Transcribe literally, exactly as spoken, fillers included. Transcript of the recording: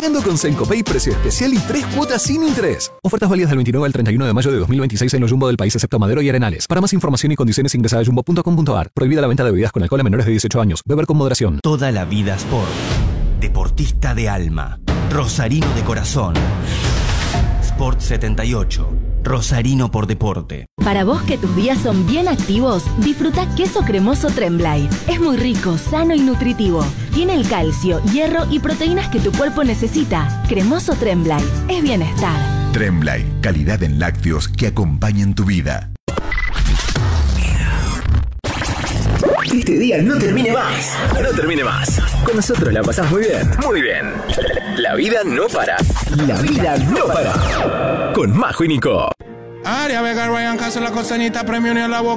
Pagando con Sencopay, precio especial y tres cuotas sin interés. Ofertas válidas del veintinueve al treinta y uno de mayo de dos mil veintiséis en los Jumbo del país, excepto Madero y Arenales. Para más información y condiciones ingresa a jumbo punto com punto a r. Prohibida la venta de bebidas con alcohol a menores de dieciocho años. Beber con moderación. Toda la vida Sport. Deportista de alma. Rosarino de corazón. Sport setenta y ocho. Rosarino por deporte. Para vos que tus días son bien activos, disfruta queso cremoso Tremblay. Es muy rico, sano y nutritivo. Tiene el calcio, hierro y proteínas que tu cuerpo necesita. Cremoso Tremblay. Es bienestar. Tremblay, calidad en lácteos que acompañan tu vida. Que este día no termine más. No termine más. Con nosotros la pasás muy bien. Muy bien. La vida no para. La vida no para. Con Majo y Nico. Aria Vega, Ryan Castro, la costanita, premio ni a la boca.